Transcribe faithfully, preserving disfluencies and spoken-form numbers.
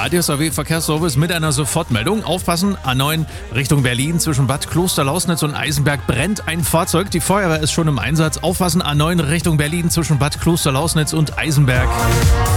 Radius A W Verkehrsservice mit einer Sofortmeldung. Aufpassen, A neun Richtung Berlin zwischen Bad Klosterlausnitz und Eisenberg brennt ein Fahrzeug. Die Feuerwehr ist schon im Einsatz. Aufpassen, A neun Richtung Berlin zwischen Bad Klosterlausnitz und Eisenberg.